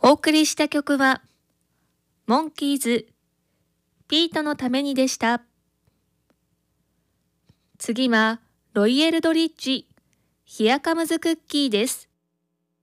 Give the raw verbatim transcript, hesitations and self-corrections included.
お送りした曲は、モンキーズ、ピートのためにでした。次は、ロイエルドリッジ、ヒアカムズクッキーです。